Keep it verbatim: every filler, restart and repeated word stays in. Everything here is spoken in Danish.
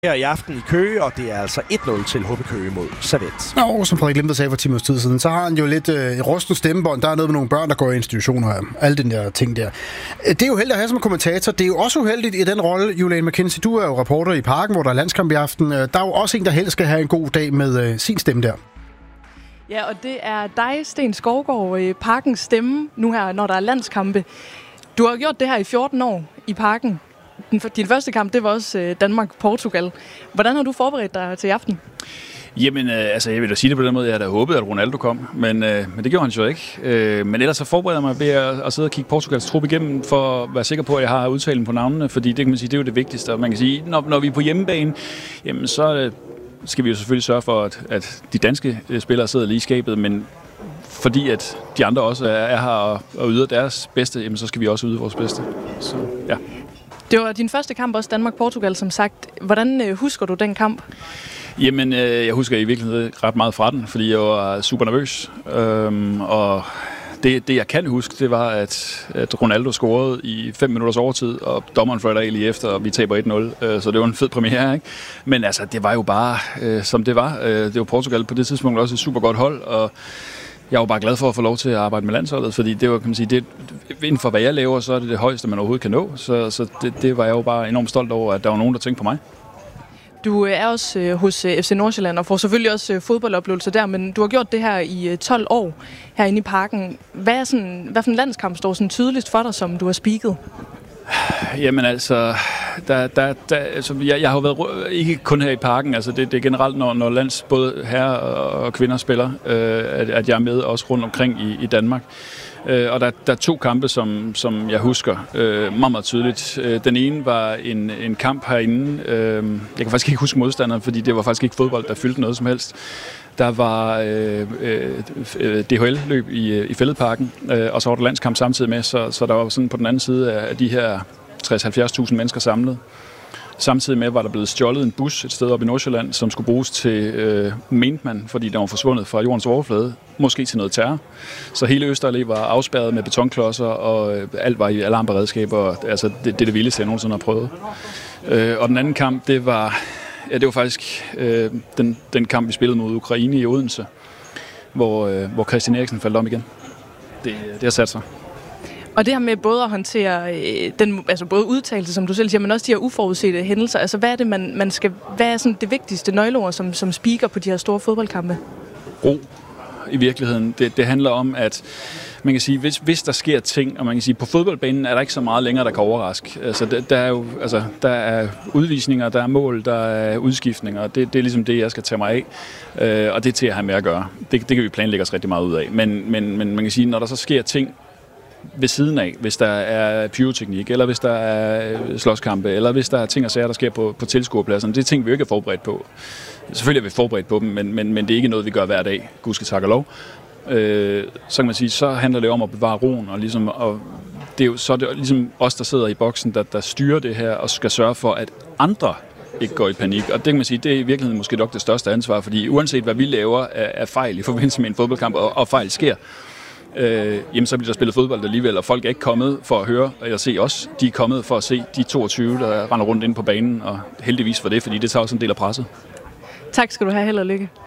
Her i aften i Køge, og det er altså et nul til H B Køge mod Servette. Og som Frederik Limter sagde for ti minutters tid siden, så har han jo lidt øh, rusten stemmebånd. Der er noget med nogle børn, der går i institutioner og alle den der ting der. Det er jo heldigt at have som kommentator. Det er jo også uheldigt i den rolle, Julian McKenzie. Du er jo reporter i Parken, hvor der er landskamp i aften. Der er jo også en, der helst skal have en god dag med øh, sin stemme der. Ja, og det er dig, Sten Skovgaard, Parkens stemme nu her, når der er landskampe. Du har gjort det her i fjorten år i Parken. Din første kamp, det var også Danmark-Portugal. Hvordan har du forberedt dig til i aften? Jamen, øh, altså, jeg vil da sige det på den måde, jeg havde håbet, at Ronaldo kom, men, øh, men det gjorde han jo ikke. Øh, men ellers så forbereder jeg mig ved at, at sidde og kigge Portugals trup igennem, for at være sikker på, at jeg har udtalen på navnene, fordi det kan man sige, det er jo det vigtigste. Og man kan sige, når, når vi er på hjemmebane, jamen så øh, skal vi jo selvfølgelig sørge for, at, at de danske spillere sidder lige i skabet, men fordi at de andre også er, er her og, og yder deres bedste, jamen så skal vi også yde vores bedste. Så, ja. Det var din første kamp, også Danmark-Portugal, som sagt. Hvordan øh, husker du den kamp? Jamen, øh, jeg husker i virkeligheden ret meget fra den, fordi jeg var super nervøs. Øhm, og det, det, jeg kan huske, det var, at, at Ronaldo scorede i fem minutters overtid, og dommeren fløjter af lige efter, og vi taber et nul. Øh, så det var en fed premiere, ikke? Men altså, det var jo bare, øh, som det var. Øh, det var Portugal på det tidspunkt også et super godt hold, og jeg var bare glad for at få lov til at arbejde med landsholdet, fordi det var, kan man sige, det, inden for hvad jeg laver, så er det det højeste, man overhovedet kan nå. Så, så det, det var jeg jo bare enormt stolt over, at der var nogen, der tænkte på mig. Du er også øh, hos øh, F C Nordsjælland og får selvfølgelig også øh, fodboldoplevelser der, men du har gjort det her i øh, tolv år herinde i Parken. Hvad er sådan, hvad for en landskamp står sådan tydeligst for dig, som du har speaket? Jamen altså, der, der, der, altså jeg, jeg har jo været ikke kun her i Parken, altså det, det er generelt, når, når lands både herrer og kvinder spiller, øh, at, at jeg er med også rundt omkring i, i Danmark. Øh, og der, der er to kampe, som, som jeg husker øh, meget, meget tydeligt. Øh, den ene var en, en kamp herinde. Øh, jeg kan faktisk ikke huske modstanderen, fordi det var faktisk ikke fodbold, der fyldte noget som helst. Der var øh, øh, D H L-løb i, i Fælledparken, øh, og så var der landskamp samtidig med, så, så der var sådan på den anden side af de her tres til halvfjerds tusind mennesker samlet. Samtidig med var der blevet stjålet en bus et sted oppe i Nordsjælland, som skulle bruges til, øh, mente man, fordi den var forsvundet fra jordens overflade, måske til noget terror. Så hele Østerallé var afspærret med betonklodser, og øh, alt var i alarmberedskaber. Altså, det, det er det vildeste, jeg nogensinde har prøvet. Øh, og den anden kamp, det var, ja, det var faktisk øh, den, den kamp, vi spillede mod Ukraine i Odense, hvor, øh, hvor Christian Eriksen faldt om igen. Det, det har sat sig. Og det her med både at håndtere øh, den, altså både udtalelse, som du selv siger, men også de her uforudsete hændelser. Altså hvad er det, man, man skal, hvad er sådan det vigtigste nøgleord som, som speaker på de her store fodboldkampe? Ro i virkeligheden. Det, det handler om, at man kan sige, hvis, hvis der sker ting, og man kan sige, på fodboldbanen er der ikke så meget længere, der kan overraske. Altså, der, der er jo, altså, der er udvisninger, der er mål, der er udskiftninger. Det, det er ligesom det, jeg skal tage mig af, øh, og det er til at have med at gøre. Det, det kan vi planlægge os rigtig meget ud af. Men, men, men man kan sige, når der så sker ting ved siden af, hvis der er pyroteknik, eller hvis der er slåskampe, eller hvis der er ting og sager, der sker på, på tilskuerpladserne. Det er ting, vi jo ikke er forberedt på. Selvfølgelig er vi forberedt på dem, men, men, men det er ikke noget, vi gør hver dag, gudske tak og lov. Øh, så kan man sige, så handler det om at bevare roen, og ligesom, og det er jo, så er det ligesom os, der sidder i boksen, der, der styrer det her, og skal sørge for, at andre ikke går i panik. Og det kan man sige, det er i virkeligheden måske nok det største ansvar, fordi uanset hvad vi laver af fejl i forbindelse med en fodboldkamp, og, og fejl sker, Øh, jamen så bliver der spillet fodbold alligevel, og folk er ikke kommet for at høre eller se os. De er kommet for at se de toogtyve, der render rundt inde på banen, og heldigvis for det, fordi det tager også en del af presset. Tak skal du have, held og lykke.